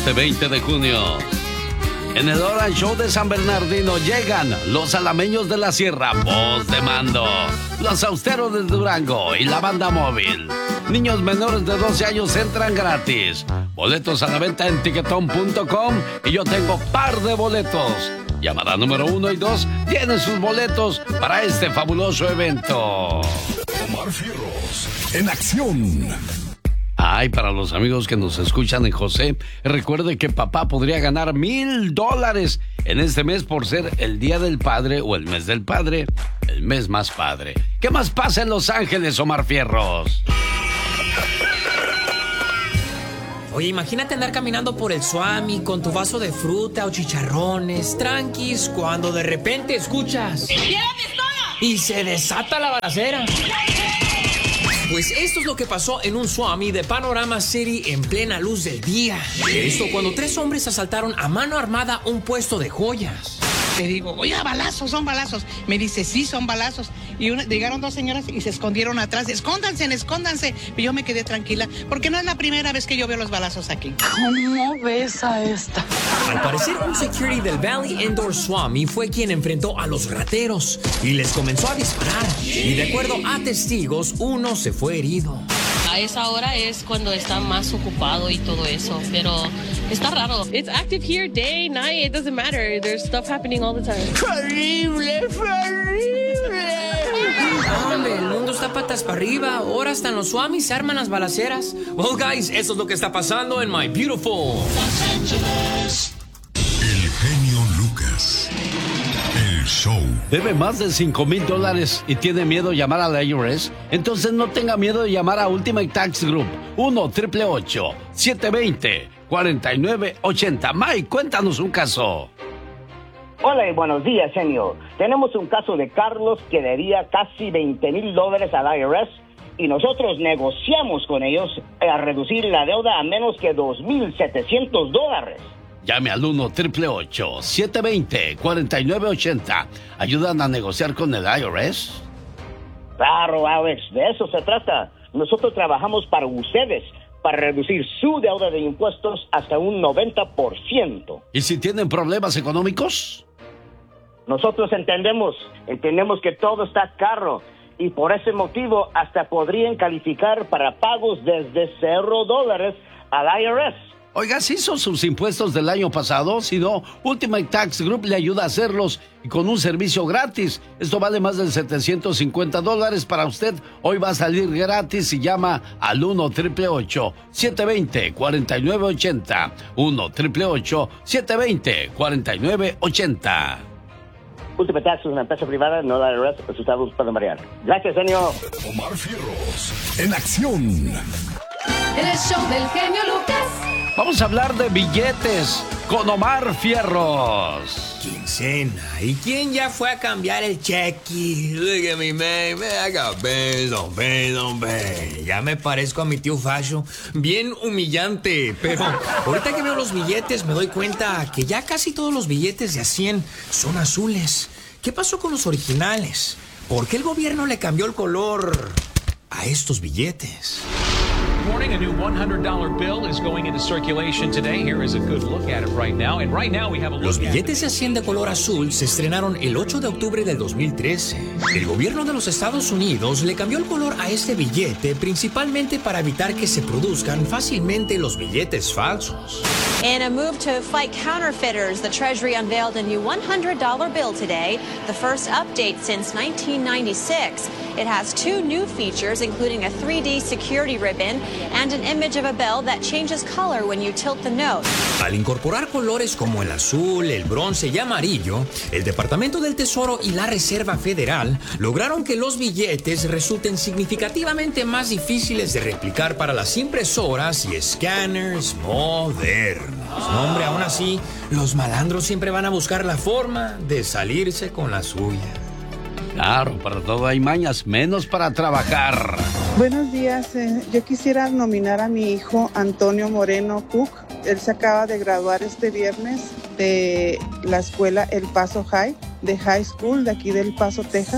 este 20 de junio. En el Orange Show de San Bernardino llegan los alameños de la Sierra, Voz de Mando, los austeros de Durango y la banda móvil. Niños menores de 12 años entran gratis. Boletos a la venta en tiquetón.com y yo tengo par de boletos. Llamada número 1 y 2 tienen sus boletos para este fabuloso evento. Omar Fierros en acción. Ay, para los amigos que nos escuchan en José, recuerde que papá podría ganar $1,000 en este mes por ser el Día del Padre o el mes del Padre, el mes más padre. ¿Qué más pasa en Los Ángeles, Omar Fierros? Oye, imagínate andar caminando por el Swami con tu vaso de fruta o chicharrones, tranquis, cuando de repente escuchas y se desata la balacera. Pues esto es lo que pasó en un Swami de Panorama City en plena luz del día. Esto cuando 3 hombres asaltaron a mano armada un puesto de joyas. Le digo, oye, balazos, son balazos. Me dice, sí, son balazos. Y llegaron 2 señoras y se escondieron atrás. Escóndanse, escóndanse. Y yo me quedé tranquila, porque no es la primera vez que yo veo los balazos aquí. ¿Cómo ves a esta? Al parecer, un security del Valley Indoor Swami fue quien enfrentó a los rateros y les comenzó a disparar. Y de acuerdo a testigos, uno se fue herido. A esa hora es cuando está más ocupado y todo eso, pero está raro. It's active here day, night, it doesn't matter. There's stuff happening all the time. ¡Horrible, horrible! Hombre, el mundo está patas para arriba. Ahora hasta en los Swamis se arman las balaceras. Well, guys, eso es lo que está pasando en My Beautiful Los Angeles. El genio Lucas. El show. ¿Debe más de $5,000 y tiene miedo de llamar a la IRS? Entonces no tenga miedo de llamar a Ultimate Tax Group. 1-888-720-4980. Mike, cuéntanos un caso. Hola y buenos días, señor. Tenemos un caso de Carlos que debía casi $20,000 al IRS y nosotros negociamos con ellos a reducir la deuda a menos que $2,700. Llame al 1-888-720-4980. ¿Ayudan a negociar con el IRS? Claro, Alex, de eso se trata. Nosotros trabajamos para ustedes, para reducir su deuda de impuestos hasta un 90%. ¿Y si tienen problemas económicos? Nosotros entendemos que todo está caro y por ese motivo hasta podrían calificar para pagos desde $0 al IRS. Oiga, ¿se hizo sus impuestos del año pasado? Si no, Ultimate Tax Group le ayuda a hacerlos y con un servicio gratis. Esto vale más de $750 para usted. Hoy va a salir gratis y llama al 1-888-720-4980. 1-888-720-4980. Ultimate Tax es una empresa privada, no la IRS, los resultados pueden variar. Gracias, señor. Omar Fierros en acción. El show del genio Lucas. Vamos a hablar de billetes con Omar Fierros. Quincena. ¿Y quién ya fue a cambiar el cheque? Look at me, man. I got bills on bills. Ya me parezco a mi tío Fasho. Bien humillante. Pero ahorita que veo los billetes me doy cuenta que ya casi todos los billetes de a 100 son azules. ¿Qué pasó con los originales? ¿Por qué el gobierno le cambió el color a estos billetes? Morning, a new $100 bill is going into circulation today. Here is a good look at it right now. And right now we have a look. Los billetes de 100 de color azul se estrenaron el 8 de octubre del 2013. El gobierno de los Estados Unidos le cambió el color a este billete principalmente para evitar que se produzcan fácilmente los billetes falsos. In a move to fight counterfeiters, the Treasury unveiled a new $100 bill today, the first update since 1996. It has 2 new features, including a 3D security ribbon and an image of a bell that changes color when you tilt the note. Al incorporar colores como el azul, el bronce y amarillo, el Departamento del Tesoro y la Reserva Federal lograron que los billetes resulten significativamente más difíciles de replicar para las impresoras y escáneres modernos. No, hombre, aún así, los malandros siempre van a buscar la forma de salirse con la suya. Claro, para todo hay mañas, menos para trabajar. Buenos días, yo quisiera nominar a mi hijo Antonio Moreno Cook. Él se acaba de graduar este viernes de la escuela El Paso High, de High School de aquí del Paso, Texas.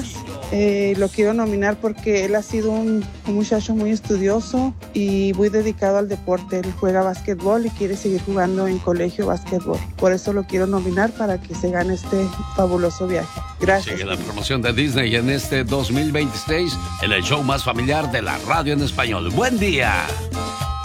Lo quiero nominar porque él ha sido un muchacho muy estudioso y muy dedicado al deporte. Él juega básquetbol y quiere seguir jugando en colegio básquetbol. Por eso lo quiero nominar para que se gane este fabuloso viaje. Gracias. Sigue la promoción de Disney en este 2026 en el show más familiar de la radio en español. ¡Buen día!